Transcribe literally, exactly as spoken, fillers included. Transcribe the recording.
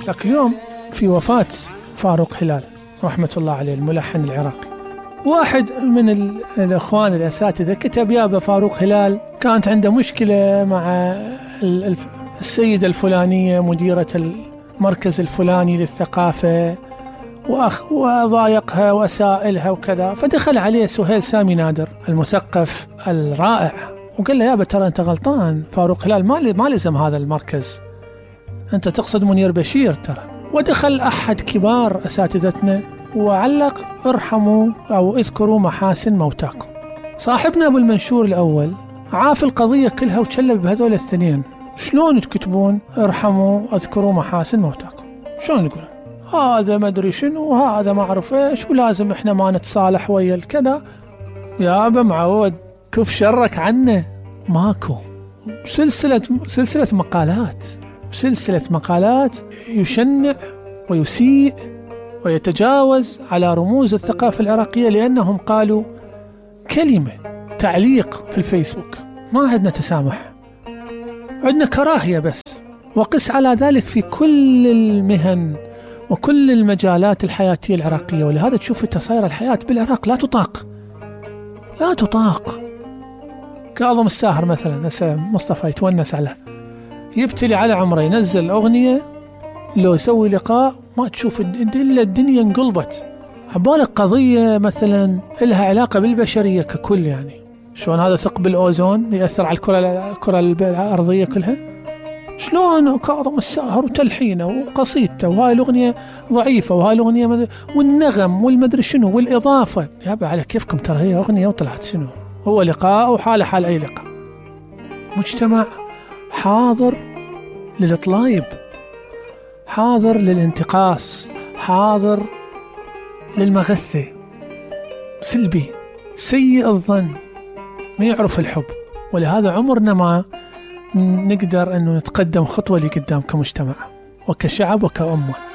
ذاك اليوم في وفاة فاروق هلال رحمة الله عليه الملحن العراقي. واحد من الإخوان الأساتذة كتب: يابا فاروق هلال كانت عنده مشكلة مع السيدة الفلانية مديرة المركز الفلاني للثقافة وأخ وضايقها وسائلها وكذا. فدخل عليه سهيل سامي نادر المثقف الرائع وقال له: يابا ترى أنت غلطان، فاروق هلال ما ما لزم هذا المركز، أنت تقصد منير بشير ترى. ودخل أحد كبار أساتذتنا وعلق: ارحموا أو اذكروا محاسن موتاكم. صاحبنا أبو المنشور الأول عاف القضية كلها وتشلب بهذول الاثنين. شلون تكتبون ارحموا اذكروا محاسن موتاكم؟ شلون يقولون هذا ما أدري شنو وهذا ما أعرف إيش ولازم إحنا ما نتصالح ويا الكذا؟ يا أبا معود كف شرك عنه. ماكو سلسلة سلسلة مقالات سلسلة مقالات يشنع ويسيء ويتجاوز على رموز الثقافة العراقية لأنهم قالوا كلمة تعليق في الفيسبوك. ما عندنا تسامح، عندنا كراهية بس. وقس على ذلك في كل المهن وكل المجالات الحياتية العراقية. ولهذا تشوف تصاير الحياة بالعراق لا تطاق لا تطاق. كاظم الساهر مثلا مصطفى يتونس عليه، يبتلي على عمره ينزل أغنية، لو يسوي لقاء ما تشوف إلا الدنيا انقلبت. عبالك قضية مثلا لها علاقة بالبشرية ككل، يعني شلون هذا ثقب الأوزون يأثر على الكرة الكرة الأرضية كلها، شلون كاظم الساهر وتلحينه وقصيدته وهاي الأغنية ضعيفة وهاي الأغنية مد... والنغم والمدري شنو والإضافة. يابا على كيفكم، ترى هي أغنية وطلعت شنو، هو لقاء وحاله حال أي لقاء. مجتمع حاضر للإطلايب، حاضر للانتقاص، حاضر للمغثة، سلبي سيء الظن، ما يعرف الحب. ولهذا عمرنا ما نقدر أنه نتقدم خطوة لقدام كمجتمع وكشعب وكأمة.